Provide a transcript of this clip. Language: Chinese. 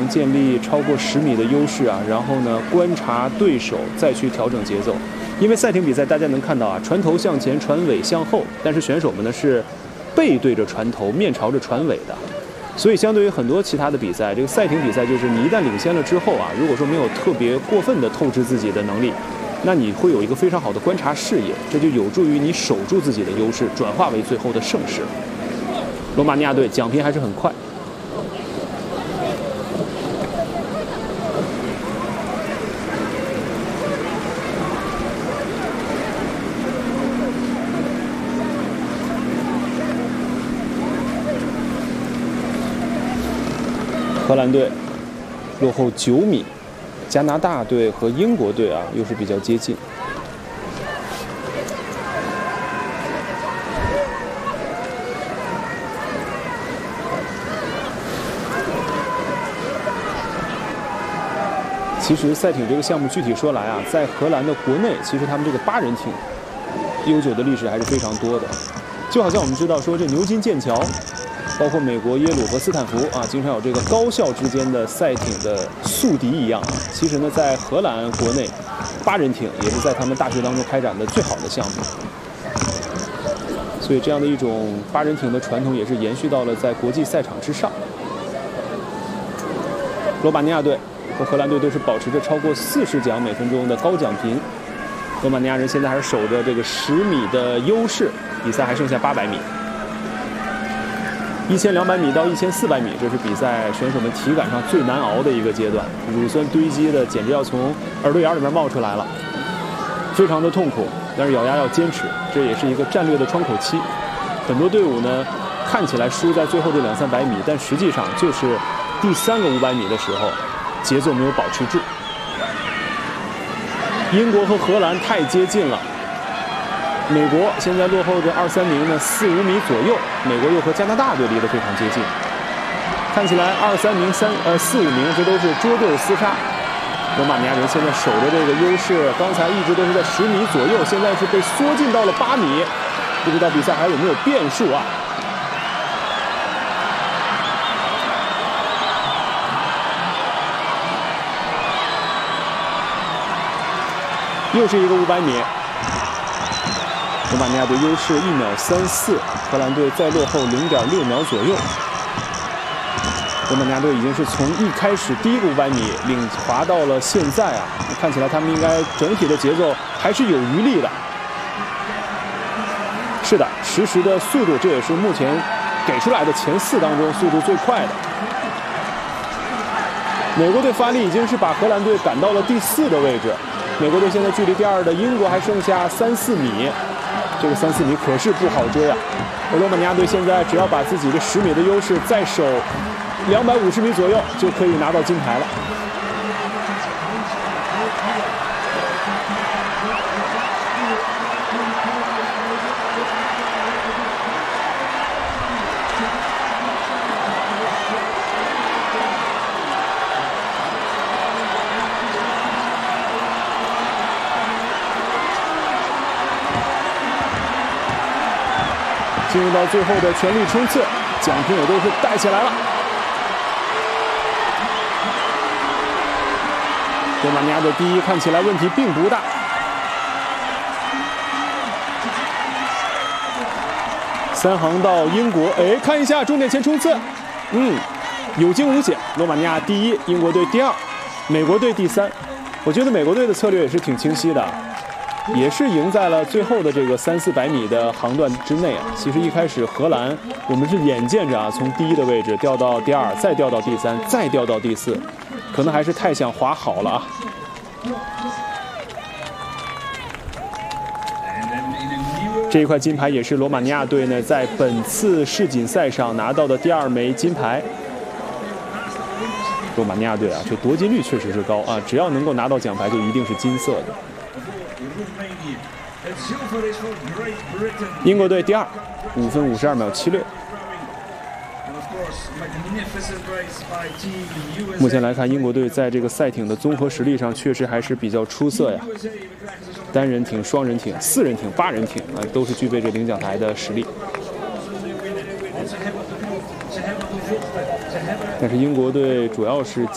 建立超过10米的优势啊，然后呢观察对手，再去调整节奏。因为赛艇比赛大家能看到啊，船头向前，船尾向后，但是选手们呢是背对着船头，面朝着船尾的。所以相对于很多其他的比赛，这个赛艇比赛就是你一旦领先了之后啊，如果说没有特别过分的透支自己的能力，那你会有一个非常好的观察视野，这就有助于你守住自己的优势，转化为最后的胜势。罗马尼亚队奖评还是很快。荷兰队落后9米，加拿大队和英国队啊又是比较接近。其实赛艇这个项目具体说来啊，在荷兰的国内，其实他们这个8人艇悠久的历史还是非常多的。就好像我们知道说这牛津、剑桥。包括美国耶鲁和斯坦福啊，经常有这个高校之间的赛艇的宿敌一样啊。其实呢，在荷兰国内，8人艇也是在他们大学当中开展的最好的项目。所以这样的一种8人艇的传统也是延续到了在国际赛场之上。罗马尼亚队和荷兰队都是保持着超过40奖每分钟的高奖频。罗马尼亚人现在还是守着这个10米的优势，比赛还剩下800米。1200米到1400米，这是比赛选手们体感上最难熬的一个阶段，乳酸堆积的简直要从耳朵眼里面冒出来了，非常的痛苦。但是咬牙要坚持，这也是一个战略的窗口期。很多队伍呢看起来输在最后这200-300米，但实际上就是第3个500米的时候，节奏没有保持住。英国和荷兰太接近了。美国现在落后着23名呢，4-5米左右。美国又和加拿大队离得非常接近，看起来23名4-5名这都是捉对厮杀。罗马尼亚人现在守着这个优势，刚才一直都是在10米左右，现在是被缩进到了8米，不知道比赛还有没有变数啊？又是一个500米。罗马尼亚队优势1秒34，荷兰队再落后0.6秒左右。罗马尼亚队已经是从一开始第一个500米领滑到了现在啊，看起来他们应该整体的节奏还是有余力的。是的，实时的速度，这也是目前给出来的前4当中速度最快的。美国队发力已经是把荷兰队赶到了第4的位置，美国队现在距离第2的英国还剩下3-4米。这个3-4米可是不好追啊！而罗马尼亚队现在只要把自己的10米的优势再守250米左右，就可以拿到金牌了。进入到最后的全力冲刺，奖评也都是带起来了。罗马尼亚的第一看起来问题并不大。3行到英国，看一下终点前冲刺，有惊无险。罗马尼亚第1，英国队第2，美国队第3。我觉得美国队的策略也是挺清晰的。也是赢在了最后的这个300-400米的航段之内啊。其实一开始荷兰我们是眼见着啊，从第1的位置掉到第2，再掉到第3，再掉到第4，可能还是太想滑好了啊。这一块金牌也是罗马尼亚队呢在本次世锦赛上拿到的第2枚金牌。罗马尼亚队啊，这夺金率确实是高啊，只要能够拿到奖牌，就一定是金色的。英国队第2，5分52秒76。目前来看，英国队在这个赛艇的综合实力上确实还是比较出色呀。单人艇、双人艇、4人艇、8人艇啊，都是具备着领奖台的实力。但是英国队主要是